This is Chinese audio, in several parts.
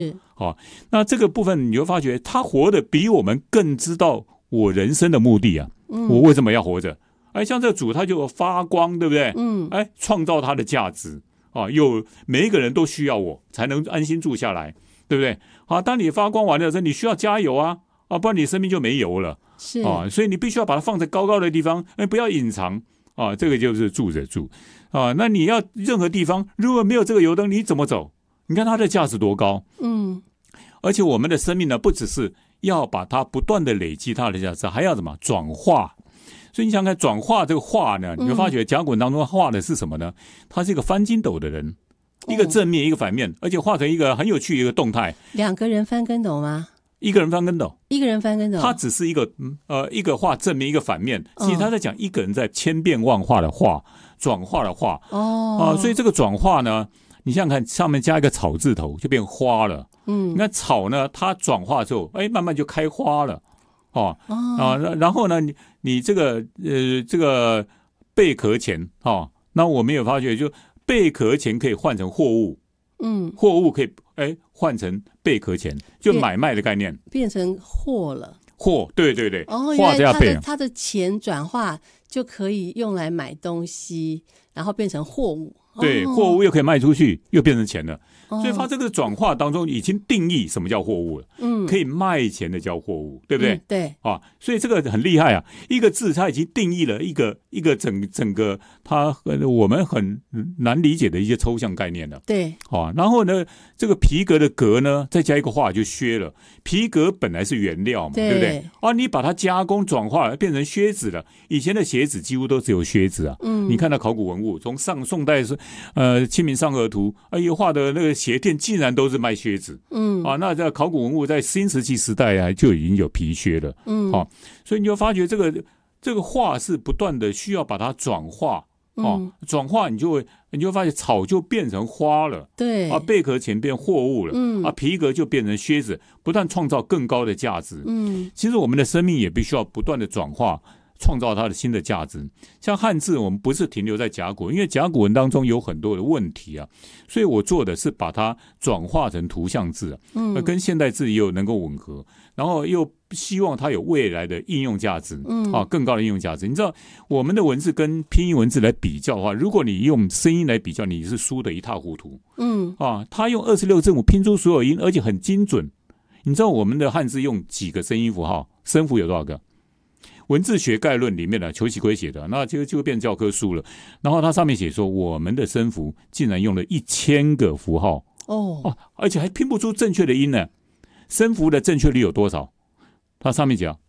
那这个部分你就发觉他活得比我们更知道我人生的目的啊，我为什么要活着？像这个主他就发光，对不对？创造他的价值每一个人都需要我才能安心住下来，对不对？当你发光完了之后，你需要加油不然你生命就没油了。 是所以你必须要把它放在高高的地方，不要隐藏这个就是住着住那你要任何地方如果没有这个油灯，你怎么走？你看它的价值多高。而且我们的生命呢，不只是要把它不断的累积它的价值，还要怎么转化？所以你想看转化这个化呢，你会发觉甲骨文当中画的是什么呢？他是一个翻筋斗的人，一个正面一个反面，而且画成一个很有趣的一个动态。 两个人翻跟斗吗？ 一个人翻跟斗， 一个人翻跟斗， 他只是一个画正面一个反面，其实他在讲一个人在千变万化的画，转化的画。所以这个转化呢，你想想看，上面加一个草字头就变花了。你看草呢，它转化之后，慢慢就开花了。然后呢，你这个贝壳钱那我们有发觉，就贝壳钱可以换成货物。货物可以换成贝壳钱，就买卖的概念， 变成货了。 货，对对对， 原来它的钱转化就可以用来买东西，然后变成货物。 对，货物又可以卖出去，又变成钱了。所以它这个转化当中已经定义什么叫货物了。可以卖钱的叫货物，对不对？ 对所以这个很厉害啊！一个字它已经定义了一个整个我们很难理解的一些抽象概念了。 对， 然后呢，这个皮革的革呢，再加一个化就靴了。皮革本来是原料嘛，对不对？你把它加工转化了，变成靴子了。以前的鞋子几乎都只有靴子啊。你看到考古文物，从宋代是清明上河图，画的那个鞋店竟然都是卖靴子。那在考古文物在新石器时代就已经有皮靴了。所以你就发觉这个画是不断的需要把它转化。转化你就会发现草就变成花了。 对贝壳钱变货物了。皮革就变成靴子，不断创造更高的价值。其实我们的生命也必须要不断的转化，创造它的新的价值。像汉字我们不是停留在甲骨文，因为甲骨文当中有很多的问题所以我做的是把它转化成图像字跟现代字也有能够吻合，然后又希望它有未来的应用价值更高的应用价值。你知道我们的文字跟拼音文字来比较的话，如果你用声音来比较，你是输得一塌糊涂。它用26字母拼出所有音，而且很精准。你知道我们的汉字用几个声音符号？声符有多少个？文字学概论里面的裘启圭写的，那就会变教科书了。然后它上面写说，我们的声符竟然用了1000个符号而且还拼不出正确的音呢。声符的正确率有多少？它上面讲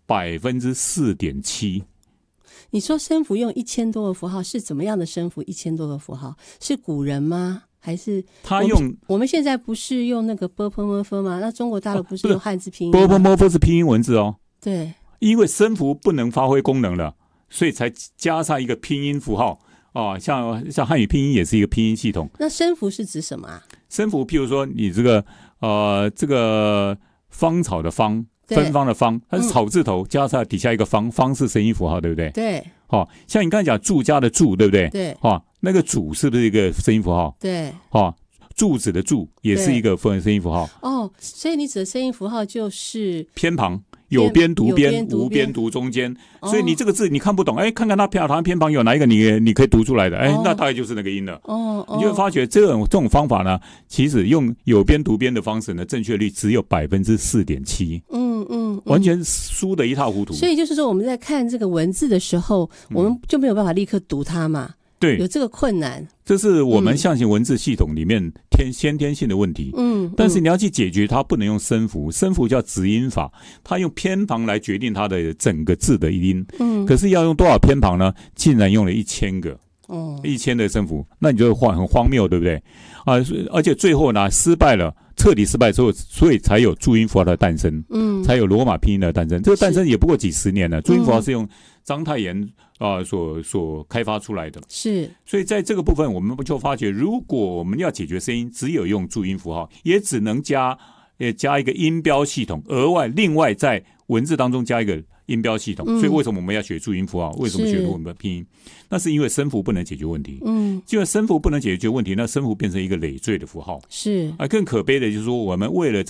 4.7%。 你说声符用1000多个符号是怎么样的声符？1000多个符号是古人吗？还是他用我们现在不是用那个 /p/m/f 吗？那中国大陆不是用汉字拼音吗 ？p/m/f 是拼音文字对， 因为声符不能发挥功能了，所以才加上一个拼音符号像汉语拼音也是一个拼音系统。 那声符是指什么啊？ 声符譬如说你这个芳草的芳，芬芳的芳，它是草字头加上底下一个方，方是声音符号，对不对？ 对。 像你刚才讲住家的住，对不对？ 对。 那个主是不是一个声音符号？ 对。 柱子的柱也是一个声音符号。 所以你指的声音符号就是偏旁。有边读边，无边读中间，所以你这个字你看不懂，看看它偏旁有哪一个你可以读出来的，那大概就是那个音了。你就会发觉这种方法呢，其实用有边读边的方式呢，正确率只有4.7%。完全输得一塌糊涂。 所以就是说我们在看这个文字的时候，我们就没有办法立刻读它嘛。 对， 有这个困难， 这是我们象形文字系统里面先天性的问题。但是你要去解决它，不能用声符，声符叫子音法，它用偏旁来决定它的整个字的音。可是要用多少偏旁呢？竟然用了1000个，1000的声符，那你就很荒谬，对不对？而且最后呢，彻底失败之后，所以才有注音符号的诞生，才有罗马拼音的诞生。这个诞生也不过几十年了，注音符号是用章太炎所开发出来的。 是， 所以在这个部分，我们就发觉，如果我们要解决声音，只有用注音符号，也只能加一个音标系统，另外在文字当中加一个音标系统。所以为什么我们要学注音符号？为什么学我们的拼音？那是因为声符不能解决问题。既然声符不能解决问题，那声符变成一个累赘的符号。 是更可悲的就是说，我们为了